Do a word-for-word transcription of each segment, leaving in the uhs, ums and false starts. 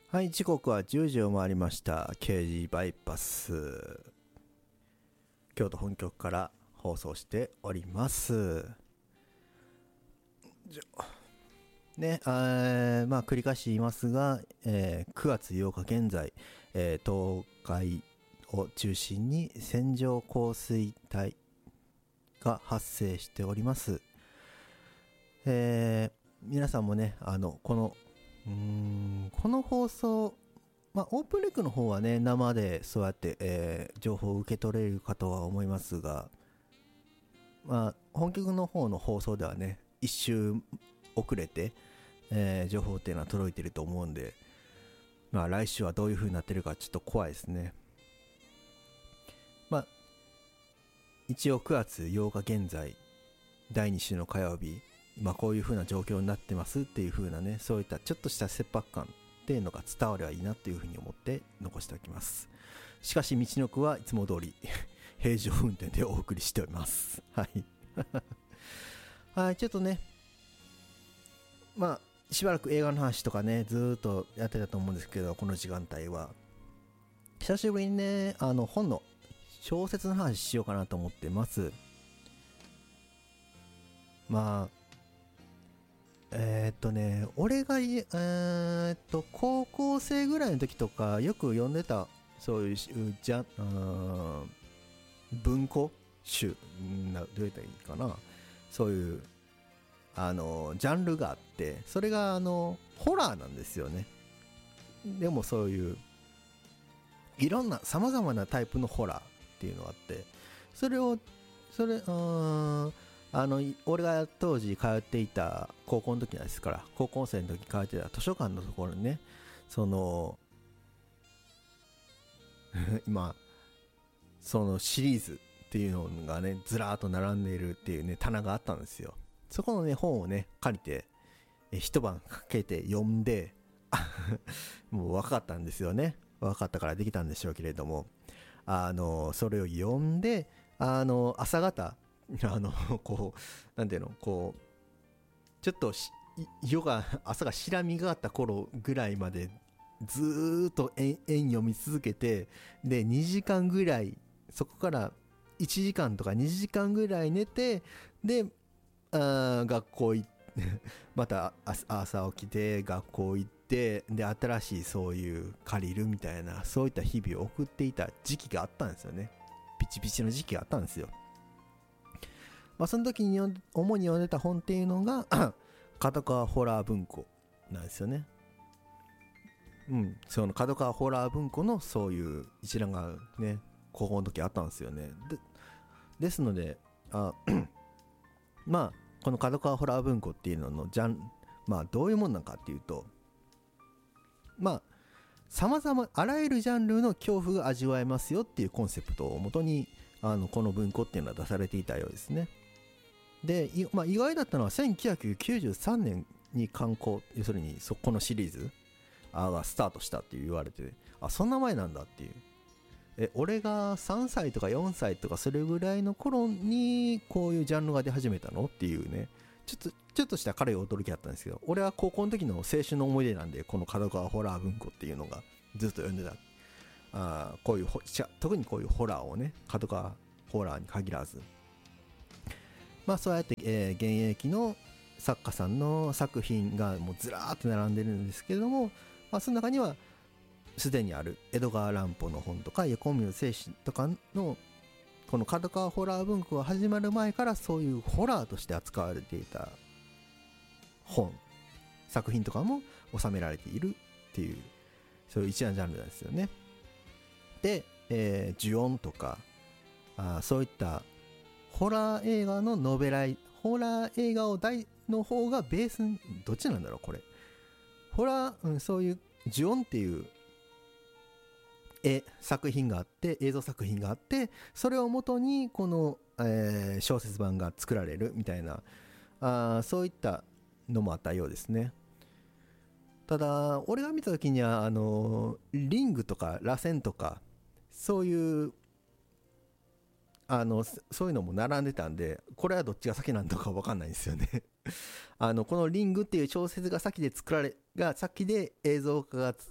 はい、時刻はじゅうじを回りました。ケージーバイパス京都本局から放送しております。じゃね、あーまあ繰り返し言いますが、えーくがつようか現在、えー東海を中心に線状降水帯が発生しております。えー皆さんもね、あのこのうーんこの放送、まあ、オープンレックの方はね、生でそうやって、えー情報を受け取れるかとは思いますが、まあ、本局の方の放送ではね、一周遅れて、えー情報っていうのは届いてると思うんで、まあ、来週はどういう風になってるかちょっと怖いですね。まあ、一応くがつようか現在、だいに週の火曜日、まあ、こういう風な状況になってますっていう風なね、そういったちょっとした切迫感っていうのが伝わればいいなという風に思って残しておきます。しかし道のくはいつも通り平常運転でお送りしております。はいはい、ちょっとね、まあしばらく映画の話とかねずーっとやってたと思うんですけど、この時間帯は久しぶりにね、あの本の小説の話しようかなと思ってます。まあえー、っとね俺がいえー、っと高校生ぐらいの時とかよく読んでた、そういうじゃうん文庫集な、どう言ったらいいかな、そういうあのジャンルがあって、それがあのホラーなんですよね。でもそういういろんなさまざまなタイプのホラーっていうのがあって、それをそれうーんあの俺が当時通っていた高校の時なんですから、高校生の時通ってた図書館のところにね、その今そのシリーズっていうのがねずらーっと並んでいるっていうね棚があったんですよ。そこのね本をね借りてえ一晩かけて読んでもう分かったんですよね。分かったからできたんでしょうけれども、あのそれを読んで、あの朝方あのこうなんていうの、こうちょっと夜が朝が白みがあった頃ぐらいまでずーっと延々読み続けて、でにじかんぐらい、そこからいちじかんとかにじかんぐらい寝て、であ学校行ってまた朝起きて学校行って、で新しいそういう借りるみたいな、そういった日々を送っていた時期があったんですよね。ピチピチの時期があったんですよ。まあその時に主に読んでた本っていうのが角川ホラー文庫なんですよね。うん、その角川ホラー文庫のそういう一覧がね高校の時あったんですよね。でですのであまあこの角川ホラー文庫っていうののジャンまあどういうもんなんかっていうと、まあさまざまあらゆるジャンルの恐怖が味わえますよっていうコンセプトをもとに、あのこの文庫っていうのは出されていたようですね。で、まあ、意外だったのはせんきゅうひゃくきゅうじゅうさんねんに刊行、要するにそこのシリーズがスタートしたって言われて、あそんな前なんだっていう、え俺がさんさいとかよんさいとかそれぐらいの頃にこういうジャンルが出始めたのっていうね、ちょっとちょっとした彼が驚きだったんですけど、俺は高校の時の青春の思い出なんで、この角川ホラー文庫っていうのがずっと読んでた。あこういう特にこういうホラーをね、角川ホラーに限らず、まあそうやって、えー、現役の作家さんの作品がもうずらーっと並んでるんですけれども、まあ、その中にはすでにある江戸川乱歩の本とか横溝正史とかのこの角川ホラー文庫が始まる前からそういうホラーとして扱われていた本作品とかも収められているっていう、そういう一覧ジャンルなんですよね。で、えー、呪音とかあそういったホラー映画のノベライホラー映画を大の方がベースに、どっちなんだろうこれ、ホラー、うん、そういう呪音っていう絵作品があって、映像作品があって、それをもとにこの、えー、小説版が作られるみたいな、あそういったのもあったようですね。ただ俺が見た時にはあのリングとか螺旋とかそういうあのそういうのも並んでたんで、これはどっちが先なんだか分かんないんですよねあのこのリングっていう小説が先で作られが先で映像化が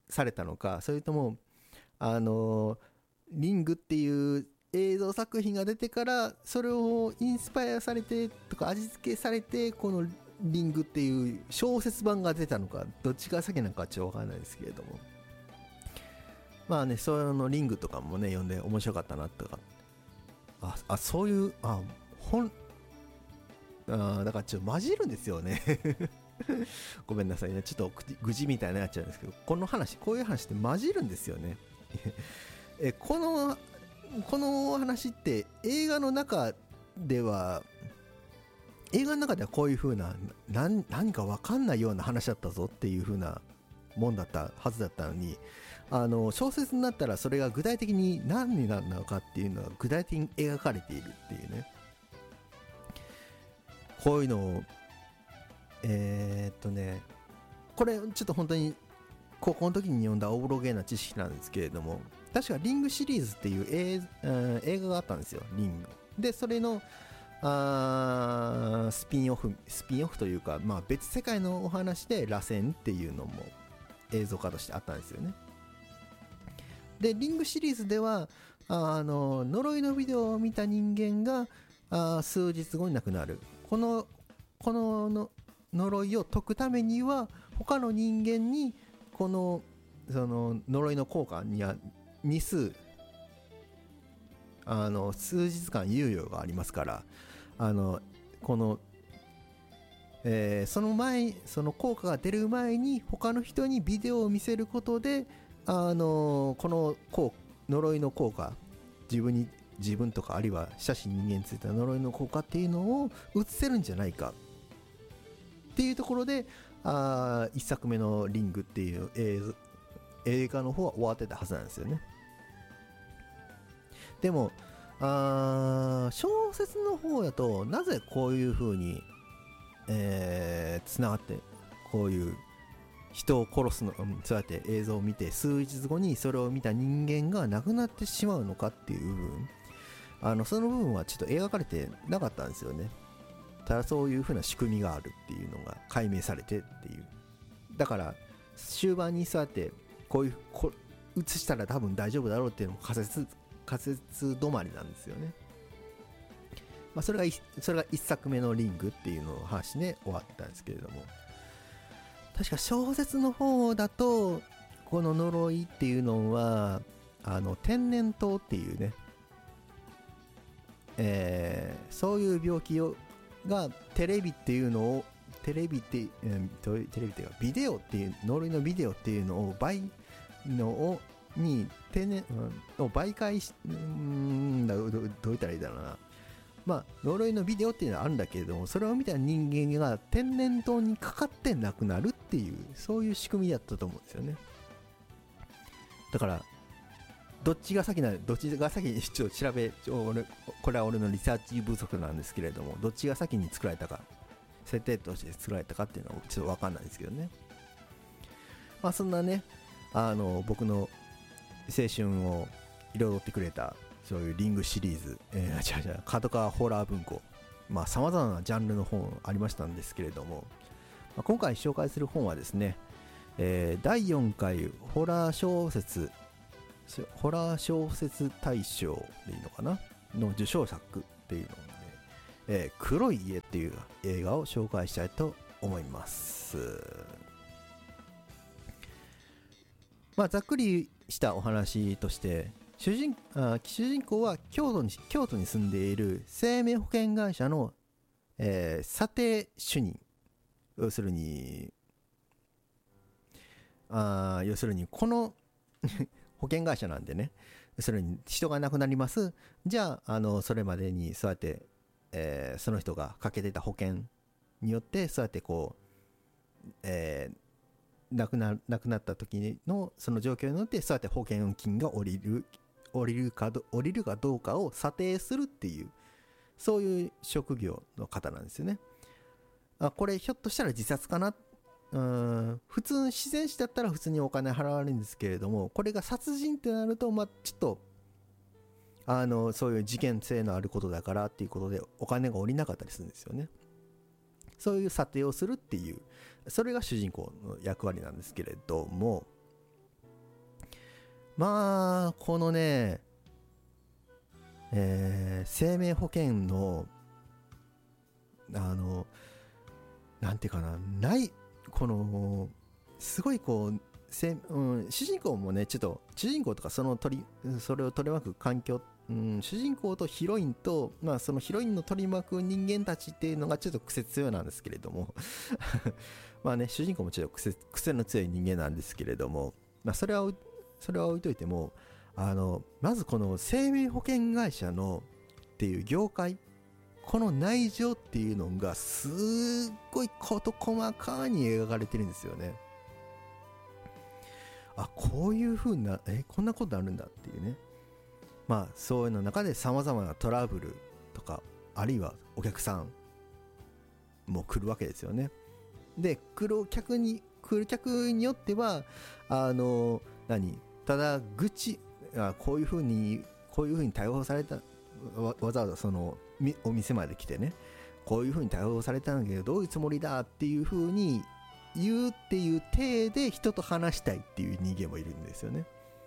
されたのか、それともあのリングっていう映像作品が出てからそれをインスパイアされてとか味付けされてこのリングっていう小説版が出たのか、どっちが先なのかちょっと分かんないですけれども、まあね、そういうのリングとかもね読んで面白かったなとか、ああそういうあ本あだからちょっと混じるんですよねごめんなさいね、ちょっと愚痴みたいになっちゃうんですけど、この話こういう話って混じるんですよねえこのこの話って映画の中では映画の中ではこういう風な何何か分かんないような話だったぞっていう風なもんだったはずだったのに、あの小説になったらそれが具体的に何になるのかっていうのが具体的に描かれているっていうね、こういうのをえー、っとねこれちょっと本当に高校の時に読んだおぼろげな知識なんですけれども、確かリングシリーズっていう映、映画があったんですよ、リングで。それのあスピンオフスピンオフというか、まあ、別世界のお話で螺旋っていうのも映像化としてあったんですよね。でリングシリーズではあの呪いのビデオを見た人間があ数日後に亡くなる、このこのの呪いを解くためには他の人間にこのその呪いの効果には日数あの数日間猶予がありますから、あのこの、えー、その前その効果が出る前に他の人にビデオを見せることで、あのこの効呪いの効果、自分に自分とかあるいは親しい人間についての呪いの効果っていうのを映せるんじゃないかっていうところで、あいっさくめのリングっていう映像映画の方は終わってたはずなんですよね。でもあ小説の方だとなぜこういう風にえー、つながってこういう人を殺すの、うん、そうやって映像を見て数日後にそれを見た人間が亡くなってしまうのかっていう部分、あのその部分はちょっと描かれてなかったんですよね。ただそういう風な仕組みがあるっていうのが解明されてっていう、だから終盤にそうやってこういうこ映したら多分大丈夫だろうっていうのも仮説仮説止まりなんですよね。まあ、それがそれがいっさくめのリングっていうのを話で終わったんですけれども、確か小説の方だとこの呪いっていうのはあの天然痘っていうね、えー、そういう病気をがテレビっていうのをテレビって、えー、テレビっていうかビデオっていう呪いのビデオっていうのを倍のをに天然、うん、を媒介しんだどう言ったらいいだろうな、まあ呪いのビデオっていうのはあるんだけれども、それを見た人間が天然痘にかかって亡くなるっていうそういう仕組みだったと思うんですよね。だからどっちが先などっちが先にちょっと調べ俺これは俺のリサーチ不足なんですけれども、どっちが先に作られたか設定として作られたかっていうのはちょっと分かんないですけどね。まあそんなね、あの僕の青春を彩ってくれたそういうリングシリーズ、えー、違う違う角川ホラー文庫、まあさまざまなジャンルの本ありましたんですけれども、まあ、今回紹介する本はですね、えー、だいよんかいホラー小説ホラー小説大賞でいいのかなの受賞作っていうので、えー、黒い家っていう映画を紹介したいと思います。まあざっくりしたお話として、主人あ主人公は京都に京都に住んでいる生命保険会社の、えー、査定主任、要するにあ要するにこの保険会社なんでね、要するに人が亡くなります、じゃあ、あのそれまでにそうやって、えー、その人がかけてた保険によってそうやってこう、えー亡くな、亡くなった時のその状況によってそうやって保険金が下りる降りるかど降りるかどうかを査定するっていう、そういう職業の方なんですよね。あこれひょっとしたら自殺かな、うーん普通自然死だったら普通にお金払われるんですけれども、これが殺人ってなるとまあちょっとあのそういう事件性のあることだからっていうことでお金が下りなかったりするんですよね。そういう査定をするっていう、それが主人公の役割なんですけれども、 まあこのね、えー生命保険のあのなんていうかな、ないこのすごいこうせ、うん、主人公もね、ちょっと主人公とかその取りそれを取り巻く環境、うん、主人公とヒロインと、まあ、そのヒロインの取り巻く人間たちっていうのがちょっと癖強いなんですけれどもまあね、主人公もちょっと癖、癖の強い人間なんですけれども、まあ、それはそれは置いといても、あのまずこの生命保険会社のっていう業界、この内情っていうのがすっごい事細かに描かれてるんですよね。あ、こういう風な、えこんなことあるんだっていうね。まあそういうの中でさまざまなトラブルとか、あるいはお客さんも来るわけですよね。で来る客に来る客によっては、あの何ただ愚痴、あこういう風にこういう風に対応された、わ, わざわざそのお店まで来てね、こういう風に対応されたんだけどどういうつもりだっていう風に言うっていう体で人と話したいっていう人間もいるんですよね、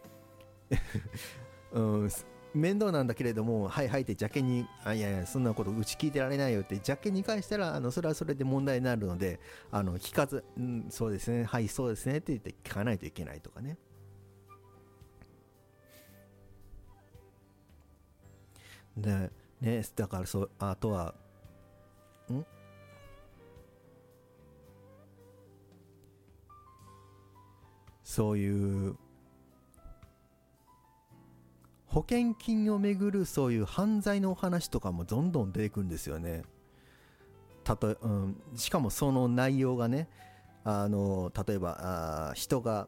うん、面倒なんだけれども、はいはいって邪険に、あいやいやそんなことうち聞いてられないよって邪険に返したら、あのそれはそれで問題になるので、あの聞かず、うん、そうですね、はいそうですねって言って聞かないといけないとかね。でね、だからそう、あとはんそういう保険金をめぐるそういう犯罪のお話とかもどんどん出てくるんですよね。たとえ、うん、しかもその内容がね、あの例えばあ人が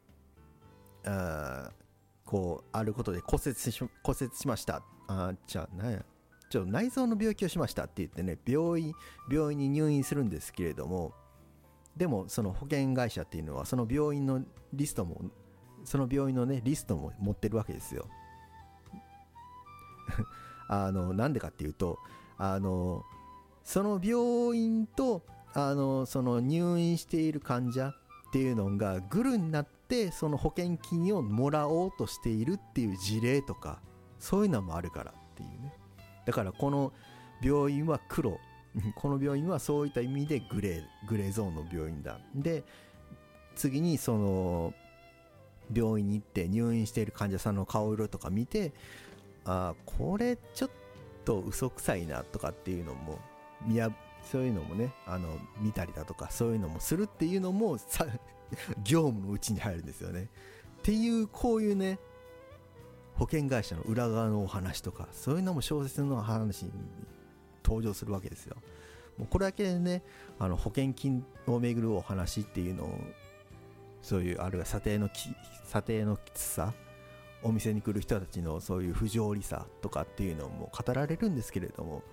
あこうあることで骨折し骨折しました、あじゃあ何やちょっと内臓の病気をしましたって言ってね、病院病院に入院するんですけれども、でもその保険会社っていうのはその病院のリストもその病院のねリストも持ってるわけですよ。あのなんでかっていうと、あのその病院とあのその入院している患者っていうのがグルになってその保険金をもらおうとしているっていう事例とか、そういうのもあるからっていうね。だからこの病院は黒この病院はそういった意味でグレーグレーゾーンの病院だ。で次にその病院に行って入院している患者さんの顔色とか見て、あこれちょっと嘘くさいなとかっていうのも見やそういうのもね、あの見たりだとかそういうのもするっていうのもさ業務のうちに入るんですよね。っていうこういうね保険会社の裏側のお話とか、そういうのも小説の話に登場するわけですよ。もうこれだけでね、あの保険金をめぐるお話っていうのを、そういうあるいは査定のき査定のきつさ、お店に来る人たちのそういう不条理さとかっていうのも語られるんですけれども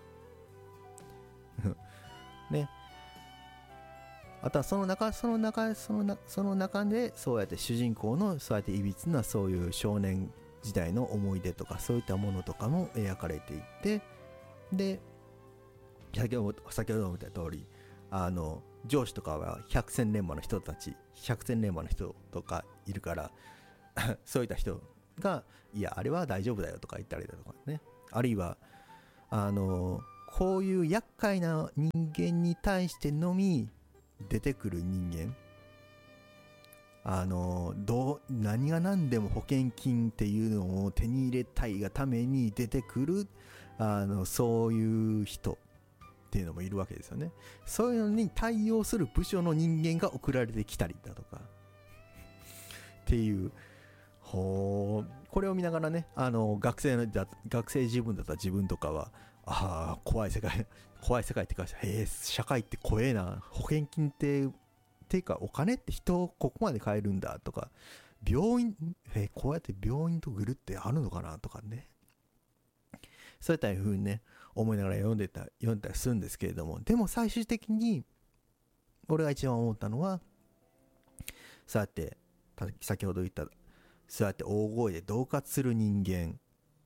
ね、あとはその中その中そのなその中でそうやって主人公のそうやっていびつなそういう少年時代の思い出とかそういったものとかも描かれていて、で先ほど先ほども言った通り、あの上司とかは百戦錬磨の人たち百戦錬磨の人とかいるからそういった人がいやあれは大丈夫だよとか言ったりだとかね、あるいはあのこういう厄介な人間に対してのみ出てくる人間、あのどう何が何でも保険金っていうのを手に入れたいがために出てくるあのそういう人っていうのもいるわけですよね。そういうのに対応する部署の人間が送られてきたりだとかっていう、ほうこれを見ながらね、あの学生の学生自分だった自分とかは、ああ怖い世界怖い世界ってか、へえ社会って怖えな、保険金ってっていうかお金って人をここまで変えるんだとか、病院えこうやって病院とグルってあるのかなとかね、そういった風にね思いながら読んでた読んだりするんですけれども、でも最終的に俺が一番思ったのは、そうやって先ほど言ったそうやって大声で恫喝する人間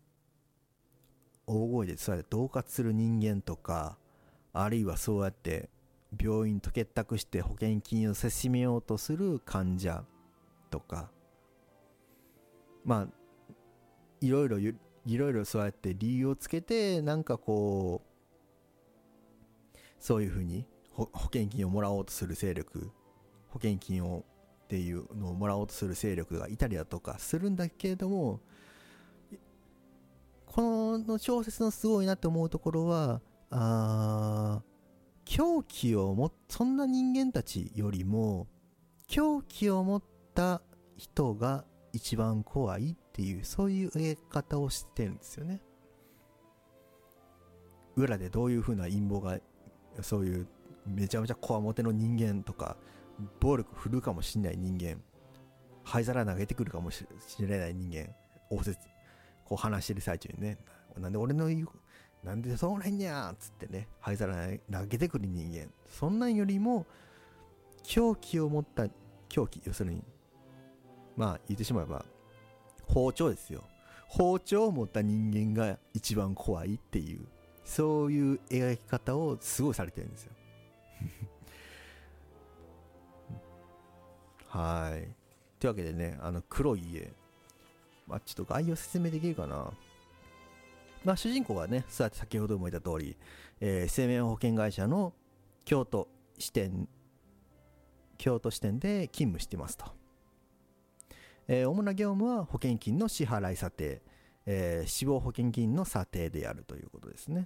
大声でそうやって恫喝する人間とか、あるいはそうやって病院と結託して保険金をせしめようとする患者とか、 まあいろいろいろいろそうやって理由をつけて、なんかこうそういうふうに保険金をもらおうとする勢力、保険金をっていうのをもらおうとする勢力がいたりだとかするんだけれども、この小説のすごいなって思うところは、あ狂気を持っそんな人間たちよりも狂気を持った人が一番怖いっていう、そういう描き方をしてるんですよね。裏でどういう風な陰謀が、そういうめちゃめちゃこわもての人間とか、暴力振るうかもしれない人間、灰皿投げてくるかもしれない人間、応接こう話してる最中にね、なんで俺の言うなんでそうなんやーっつってね、灰皿投げてくる人間、そんなんよりも狂気を持った狂気、要するにまあ言ってしまえば包丁ですよ。包丁を持った人間が一番怖いっていう、そういう描き方をすごいされてるんですよ。はい。というわけでね、あの黒い家、まあ、ちょっと概要説明できるかな。まあ、主人公はね、そうやって先ほども言った通り、えー、生命保険会社の京都支店、京都支店で勤務していますと。えー、主な業務は保険金の支払い査定、えー、死亡保険金の査定であるということですね。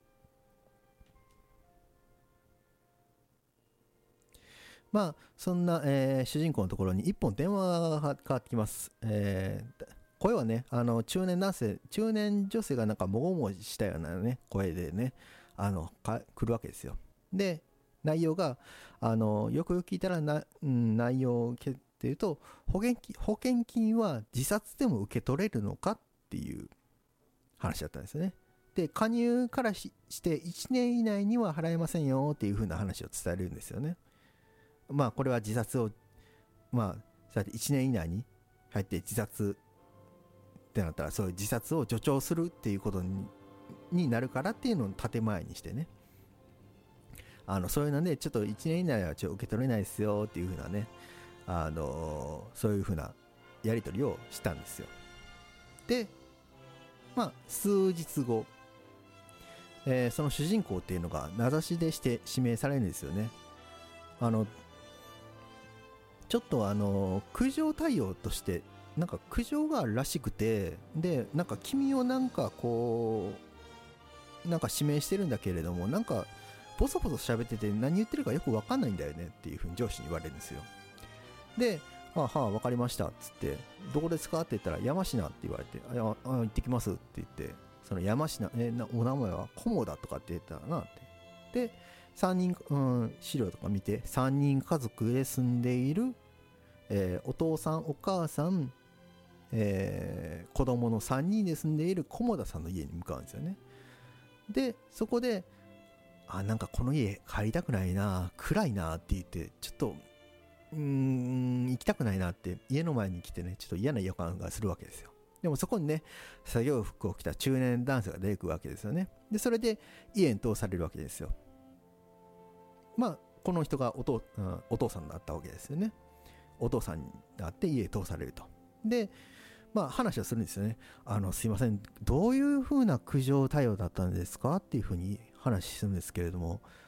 まあそんな、えー、主人公のところに一本電話がかかってきます。えー、声はね、あの中年男性、中年女性がなんかもごもごしたようなね声でね、あのか来るわけですよ。で、内容があのよくよく聞いたらな、うん、内容をっていうと、保険金、保険金は自殺でも受け取れるのかっていう話だったんですね。で、加入から し, していちねん以内には払えませんよっていう風な話を伝えるんですよね。まあこれは自殺を、まあそうやっていちねん以内に入って自殺ってなったら、そういう自殺を助長するっていうこと に, になるからっていうのを建前にしてね、あのそういうのでちょっといちねん以内はちょっと受け取れないですよっていう風なね、あのそういう風なやり取りをしたんですよ。で、まあ数日後、えー、その主人公っていうのが名指しでして指名されるんですよね。あのちょっとあの苦情対応としてなんか苦情があるらしくて、でなんか君をなんかこうなんか指名してるんだけれども、なんかボソボソ喋ってて何言ってるかよく分かんないんだよねっていう風に上司に言われるんですよ。で、はあはあ分かりましたっつって、どこですかって言ったら山科って言われて、ああ行ってきますって言って、その山科、えなお名前はコモダとかって言ったらなって、でさんにん、うん、資料とか見てさんにん家族で住んでいる、えー、お父さんお母さん、えー、子供のさんにんで住んでいる菰田さんの家に向かうんですよね。でそこで、あ、なんかこの家帰りたくないな、暗いなって言って、ちょっとうーん行きたくないなって家の前に来てね、ちょっと嫌な予感がするわけですよ。でもそこにね、作業服を着た中年男性が出てくるわけですよね。でそれで家に通されるわけですよ。まあこの人がお父、うん、お父さんだったわけですよね。お父さんになって家に通されると。でまあ話をするんですよね。あのすいません、どういう風な苦情対応だったんですかっていう風に話するんですけれども、